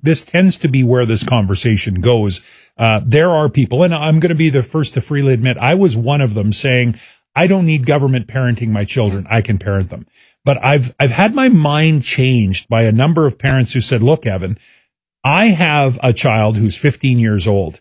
this tends to be where this conversation goes. There are people, and I'm going to be the first to freely admit, I was one of them saying, I don't need government parenting my children. I can parent them. But I've had my mind changed by a number of parents who said, look, Evan, I have a child who's 15 years old.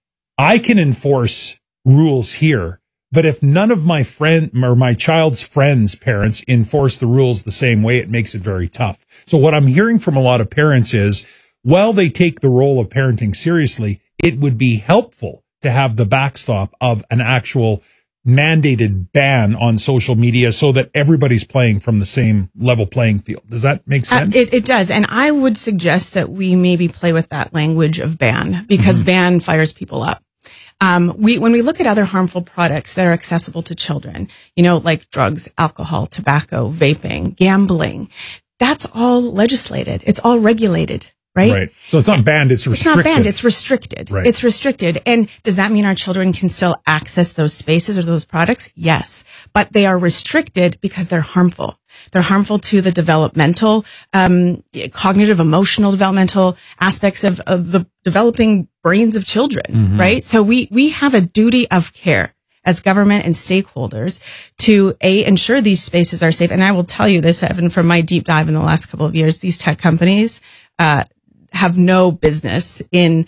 I can enforce rules here, but if none of my friend or my child's friends' parents enforce the rules the same way, it makes it very tough. So what I'm hearing from a lot of parents is, while they take the role of parenting seriously, it would be helpful to have the backstop of an actual mandated ban on social media so that everybody's playing from the same level playing field. Does that make sense? It does. And I would suggest that we maybe play with that language of ban, because ban fires people up. When we look at other harmful products that are accessible to children, like drugs, alcohol, tobacco, vaping, gambling, that's all legislated. It's all regulated. Right. So it's not banned, it's restricted. It's not banned, it's restricted. Right. It's restricted. And does that mean our children can still access those spaces or those products? Yes. But they are restricted because they're harmful. They're harmful to the developmental, cognitive, emotional, developmental aspects of the developing brains of children, right? So we have a duty of care as government and stakeholders to ensure these spaces are safe. And I will tell you this, Evan, from my deep dive in the last couple of years, these tech companies, have no business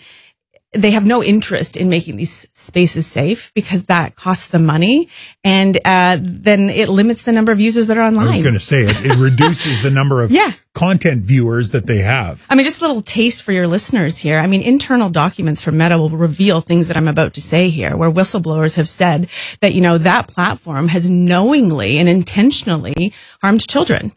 they have no interest in making these spaces safe, because that costs them money, and then it limits the number of users that are online. I was going to say it reduces the number of content viewers that they have. I mean, just a little taste for your listeners here. I mean, internal documents from Meta will reveal things that I'm about to say here, where whistleblowers have said that, that platform has knowingly and intentionally harmed children.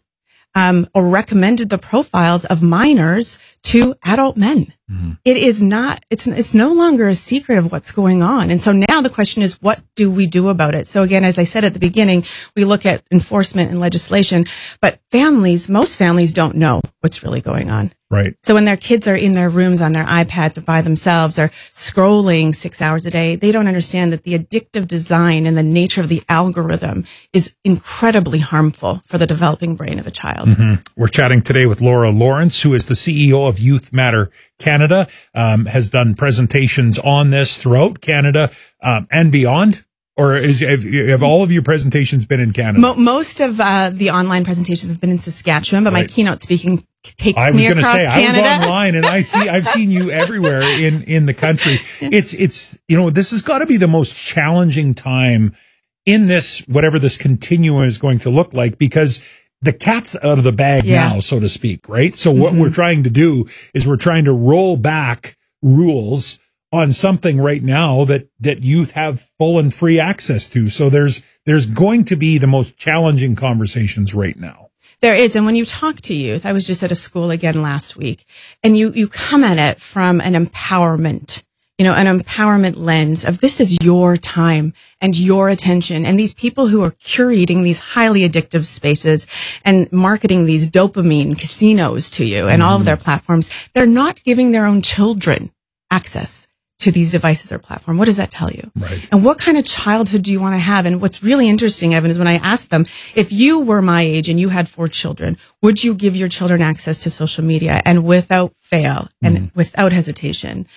Or recommended the profiles of minors to adult men. It is not, it's no longer a secret of what's going on. And so now the question is, what do we do about it? So again, as I said at the beginning, we look at enforcement and legislation, but most families don't know what's really going on. Right. So when their kids are in their rooms on their iPads by themselves or scrolling 6 hours a day, they don't understand that the addictive design and the nature of the algorithm is incredibly harmful for the developing brain of a child. We're chatting today with Laura Lawrence, who is the CEO of Youth Matter Canada, has done presentations on this throughout Canada and beyond. Or have all of your presentations been in Canada? Most of the online presentations have been in Saskatchewan, but my keynote speaking takes me across Canada. I was online, and I've seen you everywhere in the country. It's this has got to be the most challenging time in this, whatever this continuum is going to look like, because the cat's out of the bag now, so to speak, right? So what we're trying to do is we're trying to roll back rules on something right now that youth have full and free access to. So there's going to be the most challenging conversations right now. There is. And when you talk to youth, I was just at a school again last week, and you come at it from an empowerment, an empowerment lens of, this is your time and your attention. And these people who are curating these highly addictive spaces and marketing these dopamine casinos to you and all of their platforms, they're not giving their own children access to these devices or platform. What does that tell you? Right. And what kind of childhood do you want to have? And what's really interesting, Evan, is when I asked them, if you were my age and you had 4 children, would you give your children access to social media? And without fail and without hesitation,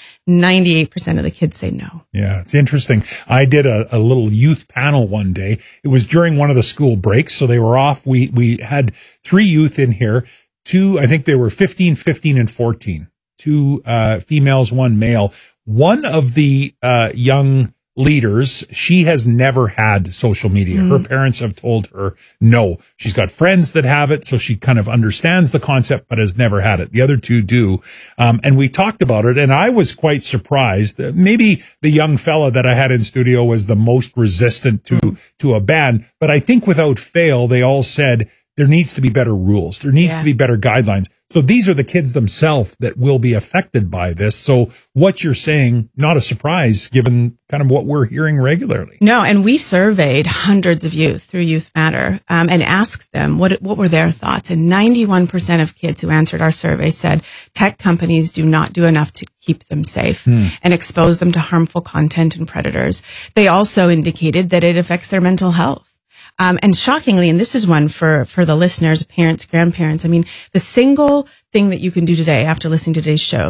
98% of the kids say no. Yeah, it's interesting. I did a little youth panel one day. It was during one of the school breaks, so they were off. We had 3 youth in here. 2, I think they were 15, and 14. 2 females, 1 male. One of the young leaders, she has never had social media. Her parents have told her no. She's got friends that have it, so she kind of understands the concept, but has never had it. The other 2 do. And we talked about it, and I was quite surprised. Maybe the young fella that I had in studio was the most resistant to a ban, but I think without fail, they all said there needs to be better rules. There needs to be better guidelines. So these are the kids themselves that will be affected by this. So what you're saying, not a surprise given kind of what we're hearing regularly. No, and we surveyed hundreds of youth through Youth Matter and asked them what were their thoughts. And 91% of kids who answered our survey said tech companies do not do enough to keep them safe and expose them to harmful content and predators. They also indicated that it affects their mental health. And shockingly, and this is one for the listeners, parents, grandparents, I mean, the single thing that you can do today after listening to today's show